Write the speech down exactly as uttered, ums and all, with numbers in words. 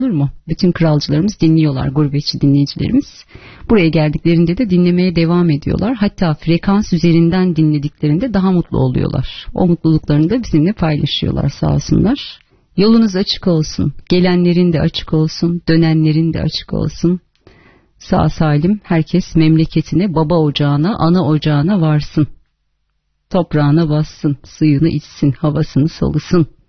Olur mu? Bütün kralcılarımız dinliyorlar, gurbetçi dinleyicilerimiz. Buraya geldiklerinde de dinlemeye devam ediyorlar. Hatta frekans üzerinden dinlediklerinde daha mutlu oluyorlar. O mutluluklarını da bizimle paylaşıyorlar, sağ olsunlar. Yolunuz açık olsun. Gelenlerin de açık olsun. Dönenlerin de açık olsun. Sağ salim herkes memleketine, baba ocağına, ana ocağına varsın. Toprağına bassın, suyunu içsin, havasını solusun.